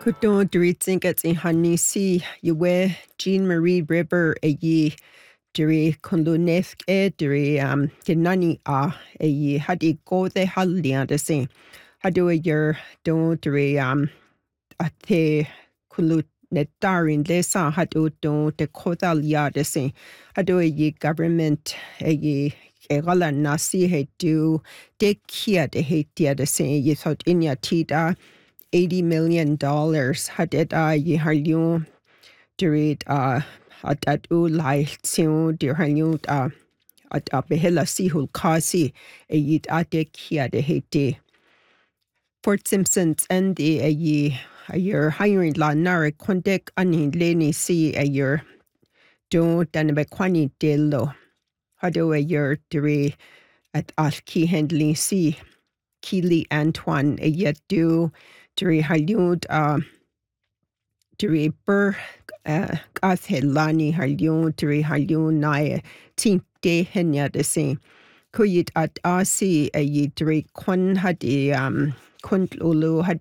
Kudon Dritzinkets in Hanisi, Yue, Jean Marie River, a ye, Diri Kunluneth, Diri Genani a ye, Hadi go the Halia the same. Hadu a year, don't Diri at the Kulut Netarin Lesa, Hadu don't the Kodalia the same. Hadu a ye government a ye. Egala nasi he do de kia de he tia the same ye thought in ya tida $80 million hadeda ye harlion durid at ulai tion de harlion at behela sihul kasi a yit ate kia de hete Fort Simpsons and a ye a year hiring la nare kondek ani leni si a year don danabe kwani dello hado a year dure at alki handling si Keely Antoine a yet do dure harlion Diri bur gath lani harlion diri harlion na tinte henya de se kuyit at asi a yi diri kwan had kund ulu had